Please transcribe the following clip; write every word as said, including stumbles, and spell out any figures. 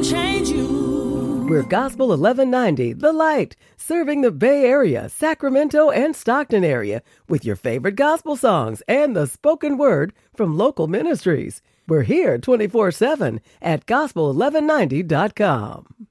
change you. We're Gospel eleven ninety, The Light, serving the Bay Area, Sacramento, and Stockton area with your favorite gospel songs and the spoken word from local ministries. We're here twenty-four seven at gospel eleven ninety dot com.